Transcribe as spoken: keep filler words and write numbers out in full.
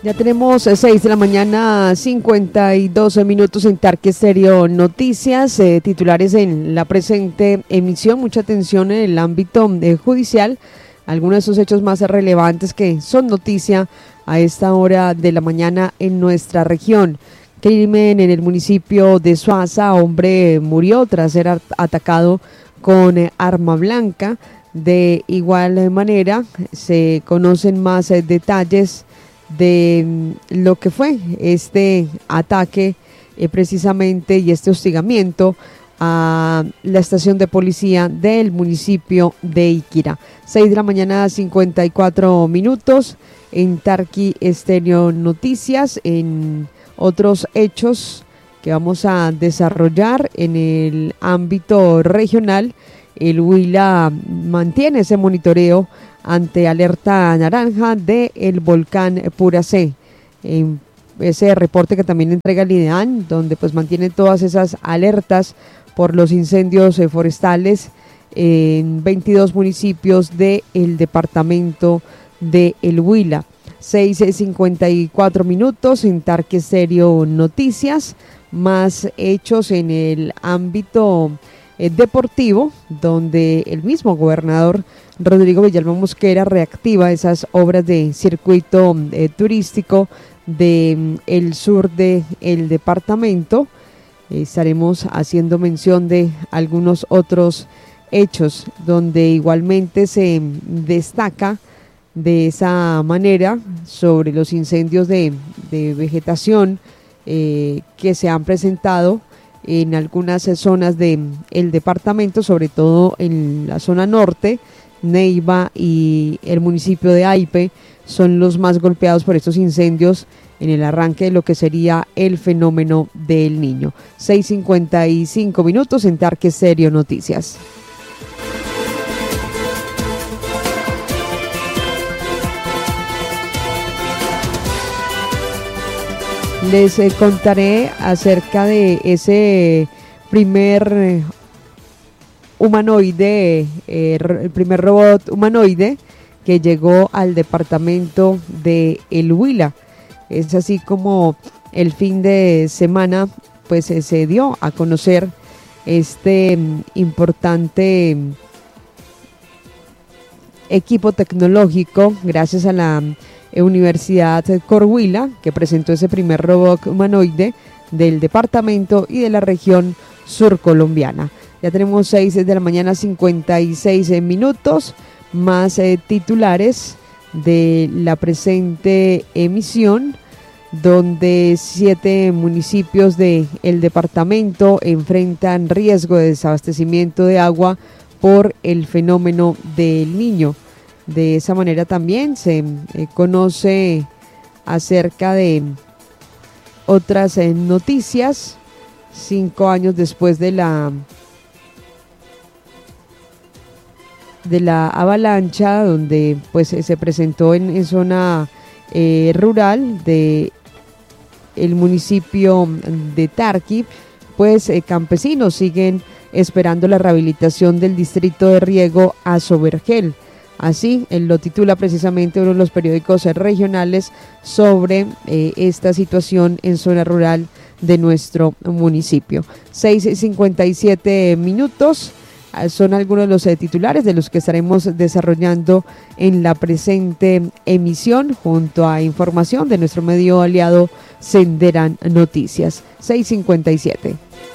Ya tenemos eh, seis de la mañana, cincuenta y dos minutos en Tarque Estéreo Noticias, eh, titulares en la presente emisión. Mucha atención en el ámbito eh, judicial, algunos de esos hechos más relevantes que son noticia a esta hora de la mañana en nuestra región. Crimen en el municipio de Suaza, hombre murió tras ser at- atacado con eh, arma blanca. De igual manera, se conocen más eh, detalles de mm, lo que fue este ataque eh, precisamente y este hostigamiento a la estación de policía del municipio de Iquira. seis de la mañana, cincuenta y cuatro minutos en Tarqui Estéreo Noticias. En otros hechos que vamos a desarrollar en el ámbito regional, el Huila mantiene ese monitoreo ante alerta naranja del volcán Puracé. En ese reporte que también entrega el IDEAN, donde pues mantiene todas esas alertas por los incendios eh, forestales en veintidós municipios del departamento de El Huila. seis cincuenta y cuatro minutos en Tarque Estéreo Noticias. Más hechos en el ámbito eh, deportivo, donde el mismo gobernador Rodrigo Villalba Mosquera reactiva esas obras de circuito eh, turístico de mm, el sur del departamento. Eh, estaremos haciendo mención de algunos otros hechos donde igualmente se mm, destaca de esa manera sobre los incendios de, de vegetación eh, que se han presentado en algunas eh, zonas del departamento, sobre todo en la zona norte. Neiva y el municipio de Aipe son los más golpeados por estos incendios en el arranque de lo que sería el fenómeno del Niño. seis cincuenta y cinco minutos en Tarque Estéreo Noticias. Les eh, contaré acerca de ese primer eh, humanoide, eh, el primer robot humanoide que llegó al departamento de El Huila. Es así como el fin de semana pues eh, se dio a conocer este mm, importante mm, equipo tecnológico gracias a la eh, Universidad Corhuila, que presentó ese primer robot humanoide del departamento y de la región surcolombiana. Ya tenemos seis de la mañana, cincuenta y seis minutos, más eh, titulares de la presente emisión, donde siete municipios del departamento enfrentan riesgo de desabastecimiento de agua por el fenómeno del Niño. De esa manera también se eh, conoce acerca de otras eh, noticias, cinco años después de la de la avalancha, donde pues se presentó en, en zona eh, rural de el municipio de Tarqui, pues eh, campesinos siguen esperando la rehabilitación del distrito de riego Azovergel. Así él lo titula precisamente uno de los periódicos regionales sobre eh, esta situación en zona rural de nuestro municipio. seis cincuenta y siete minutos. Son algunos de los eh, titulares de los que estaremos desarrollando en la presente emisión, junto a información de nuestro medio aliado Senderan Noticias. seis cincuenta y siete.